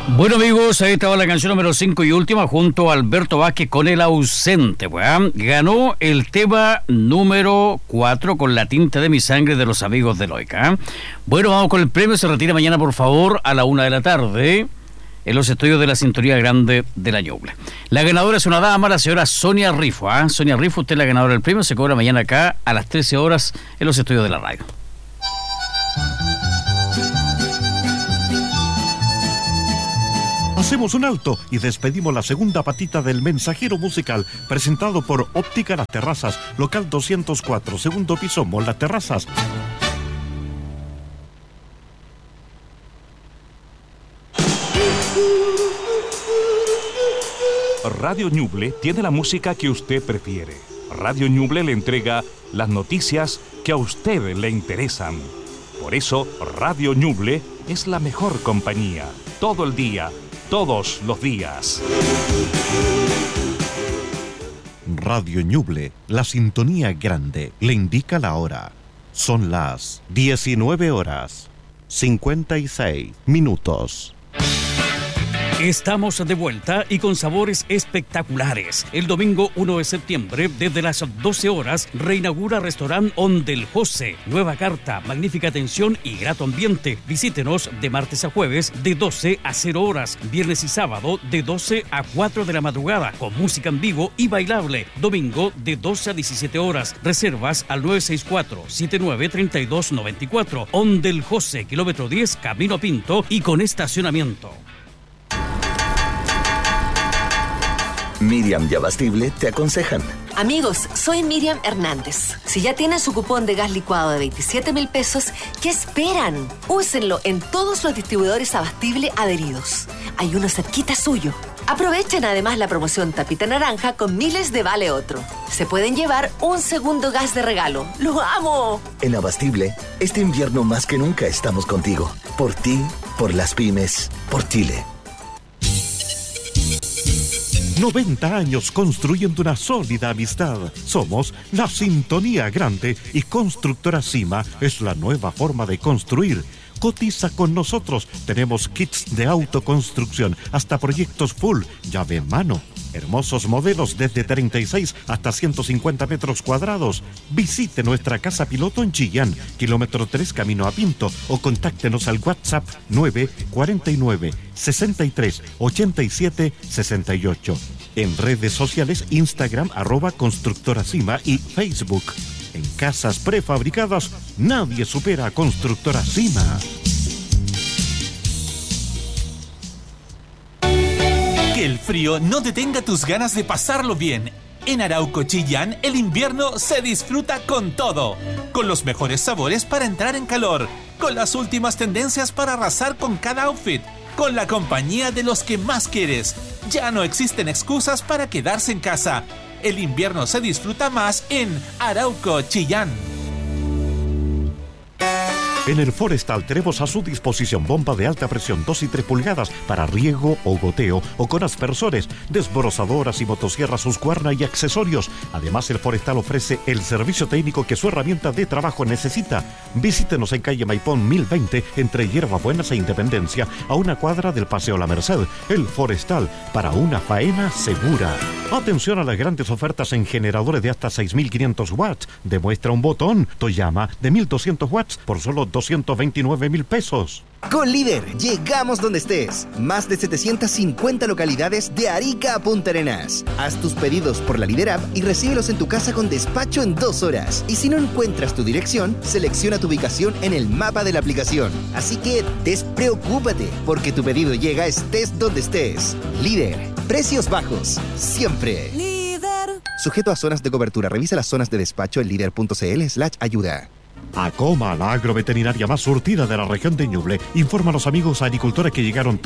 Bueno, amigos, ahí estaba la canción número 5 y última junto a Alberto Vázquez con El Ausente. Bueno, ganó el tema número 4 con La tinta de mi sangre de los amigos de Loica. Bueno, vamos con el premio. Se retira mañana, por favor, a la 1 p.m. en los estudios de la Sintonía Grande de la Ñuble. La ganadora es una dama, la señora Sonia Rifo. Sonia Rifo, usted es la ganadora del premio. Se cobra mañana acá a las 13 horas en los estudios de la radio. Hacemos un alto y despedimos la segunda patita del mensajero musical, presentado por Óptica Las Terrazas, local 204, segundo piso, Mall Las Terrazas. Radio Ñuble tiene la música que usted prefiere. Radio Ñuble le entrega las noticias que a usted le interesan. Por eso, Radio Ñuble es la mejor compañía, todo el día, todos los días. Radio Ñuble, la sintonía grande, le indica la hora. Son las 19:56. Estamos de vuelta y con sabores espectaculares. El domingo 1 de septiembre, desde las 12 horas, reinaugura Restaurant Onde el José. Nueva carta, magnífica atención y grato ambiente. Visítenos de martes a jueves de 12 a 0 horas. Viernes y sábado de 12 a 4 de la madrugada, con música en vivo y bailable. Domingo de 12 a 17 horas. Reservas al 964-793294. Onde el José, kilómetro 10, Camino a Pinto y con estacionamiento. Miriam y Abastible te aconsejan. Amigos, soy Miriam Hernández. Si ya tienen su cupón de gas licuado de 27,000 pesos, ¿qué esperan? Úsenlo en todos los distribuidores Abastible adheridos. Hay uno cerquita suyo. Aprovechen además la promoción Tapita Naranja con miles de vale otro. Se pueden llevar un segundo gas de regalo. ¡Lo amo! En Abastible, este invierno más que nunca estamos contigo. Por ti, por las pymes, por Chile. 90 años construyendo una sólida amistad. Somos la Sintonía Grande y Constructora Cima es la nueva forma de construir. Cotiza con nosotros. Tenemos kits de autoconstrucción hasta proyectos full, llave en mano. Hermosos modelos desde 36 hasta 150 metros cuadrados. Visite nuestra casa piloto en Chillán, kilómetro 3 Camino a Pinto, o contáctenos al WhatsApp 949 63 87 68. En redes sociales Instagram @constructoracima y Facebook. En casas prefabricadas, nadie supera a Constructora Cima. Que el frío no detenga tus ganas de pasarlo bien. En Arauco Chillán, el invierno se disfruta con todo. Con los mejores sabores para entrar en calor. Con las últimas tendencias para arrasar con cada outfit. Con la compañía de los que más quieres. Ya no existen excusas para quedarse en casa. El invierno se disfruta más en Arauco Chillán. En el Forestal tenemos a su disposición bomba de alta presión 2 y 3 pulgadas para riego o goteo o con aspersores, desbrozadoras y motosierras Husqvarna y accesorios. Además, el Forestal ofrece el servicio técnico que su herramienta de trabajo necesita. Visítenos en calle Maipón 1020 entre Hierbabuenas e Independencia, a una cuadra del Paseo La Merced. El Forestal, para una faena segura. Atención a las grandes ofertas en generadores de hasta 6.500 watts. Demuestra un botón Toyama de 1.200 watts por solo 229,000 pesos. Con Líder, llegamos donde estés. Más de 750 localidades de Arica a Punta Arenas. Haz tus pedidos por la Líder App y recíbelos en tu casa con despacho en 2 horas. Y si no encuentras tu dirección, selecciona tu ubicación en el mapa de la aplicación. Así que despreocúpate, porque tu pedido llega estés donde estés. Líder, precios bajos, siempre. Líder. Sujeto a zonas de cobertura. Revisa las zonas de despacho en líder.cl/ayuda. Acoma, la agroveterinaria más surtida de la región de Ñuble, informa a los amigos agricultores que llegaron